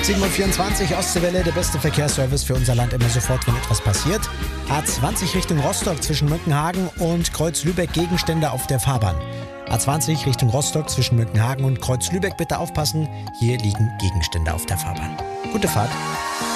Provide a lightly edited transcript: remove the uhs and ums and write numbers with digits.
7:24 Uhr, Ostseewelle, der beste Verkehrsservice für unser Land immer sofort, wenn etwas passiert. A20 Richtung Rostock zwischen Mückenhagen und Kreuz-Lübeck, Gegenstände auf der Fahrbahn. A20 Richtung Rostock zwischen Mückenhagen und Kreuz-Lübeck, bitte aufpassen, hier liegen Gegenstände auf der Fahrbahn. Gute Fahrt.